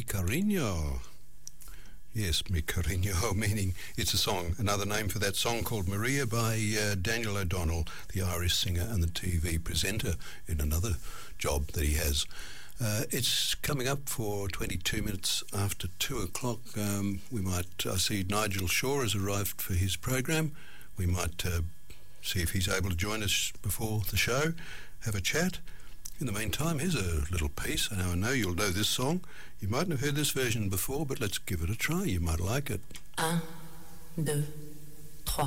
Carino. Yes, Mi Carino, meaning it's a song. Another name for that song called Maria by Daniel O'Donnell, the Irish singer and the TV presenter in another job that he has. It's coming up for 22 minutes after 2 o'clock. I see Nigel Shaw has arrived for his program. We might see if he's able to join us before the show, have a chat. In the meantime, here's a little piece. I know you'll know this song. You mightn't have heard this version before, but let's give it a try. You might like it. 1, 2,